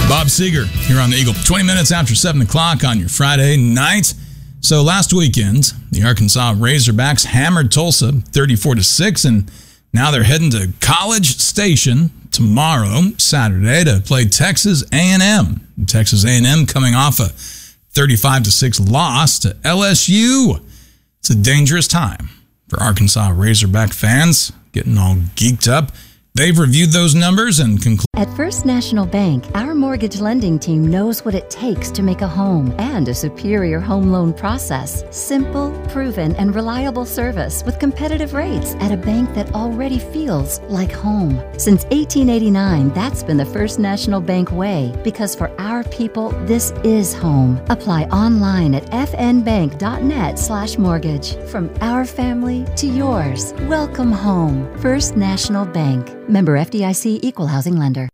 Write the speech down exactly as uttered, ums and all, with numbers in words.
Bob Seger here on the Eagle. twenty minutes after seven o'clock on your Friday night. So last weekend, the Arkansas Razorbacks hammered Tulsa thirty-four to six, and now they're heading to College Station tomorrow, Saturday, to play Texas A and M. Texas A and M coming off a thirty-five to six loss to L S U. It's a dangerous time for Arkansas Razorback fans, getting all geeked up. They've reviewed those numbers and concluded. At First National Bank, our mortgage lending team knows what it takes to make a home and a superior home loan process. Simple, proven, and reliable service with competitive rates at a bank that already feels like home. Since eighteen eighty-nine, that's been the First National Bank way, because for our people, this is home. Apply online at fnbank.net slash mortgage. From our family to yours, welcome home. First National Bank. Member F D I C, Equal Housing Lender.